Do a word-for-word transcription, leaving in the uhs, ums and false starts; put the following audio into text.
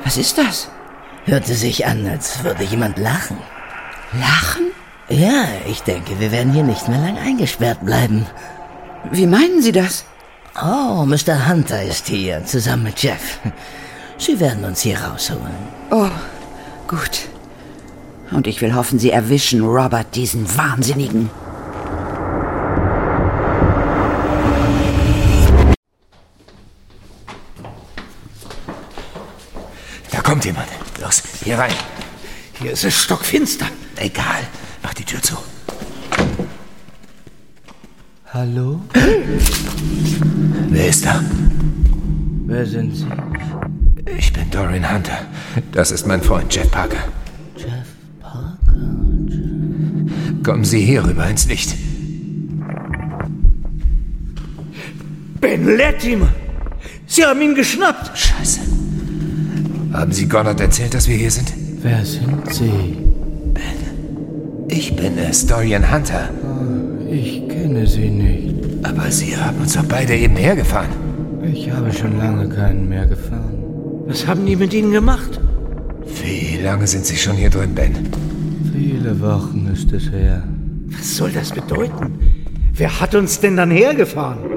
Was ist das? Hörte sich an, als würde jemand lachen. Lachen? Ja, ich denke, wir werden hier nicht mehr lang eingesperrt bleiben. Wie meinen Sie das? Oh, Mister Hunter ist hier, zusammen mit Jeff. Sie werden uns hier rausholen. Oh, gut. Und ich will hoffen, Sie erwischen Robert, diesen Wahnsinnigen. Da kommt jemand. Los, hier rein. Hier ist es stockfinster. Egal, mach die Tür zu. Hallo? Wer ist da? Wer sind Sie? Ich bin Dorian Hunter. Das ist mein Freund Jeff Parker. Jeff Parker? Kommen Sie hier rüber ins Licht. Ben Latimer! Sie haben ihn geschnappt! Scheiße. Haben Sie Goddard erzählt, dass wir hier sind? Wer sind Sie? Ben. Ich bin es, Dorian Hunter. Ich kenne Sie nicht. Aber Sie haben uns doch beide eben hergefahren. Ich habe schon lange keinen mehr gefahren. Was haben die mit Ihnen gemacht? Wie lange sind Sie schon hier drin, Ben? Viele Wochen ist es her. Was soll das bedeuten? Wer hat uns denn dann hergefahren?